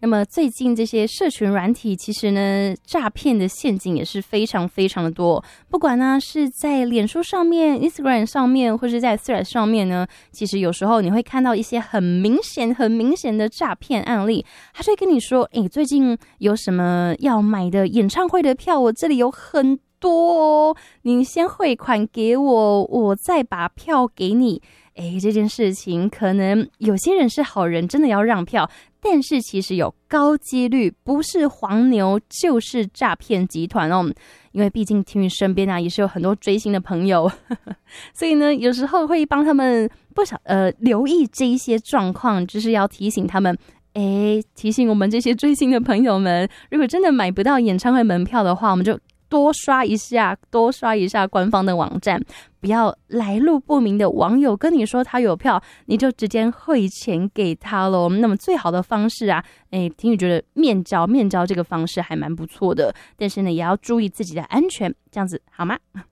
那么最近这些社群软体其实呢，诈骗的陷阱也是非常非常的多，不管呢是在脸书上面、Instagram 上面，或是在 Threads 上面呢，其实有时候你会看到一些很明显的诈骗案例，他就会跟你说最近有什么要买的演唱会的票，我这里有很多哦，你先汇款给我，我再把票给你。这件事情可能有些人是好人，真的要让票，但是其实有高几率不是黄牛就是诈骗集团哦。因为毕竟听雨身边也是有很多追星的朋友所以呢有时候会帮他们留意这一些状况，就是要提醒他们提醒我们这些追星的朋友们，如果真的买不到演唱会门票的话，我们就多刷一下官方的网站，不要来路不明的网友跟你说他有票，你就直接汇钱给他咯。那么最好的方式听雨觉得面交这个方式还蛮不错的，但是呢也要注意自己的安全，这样子好吗？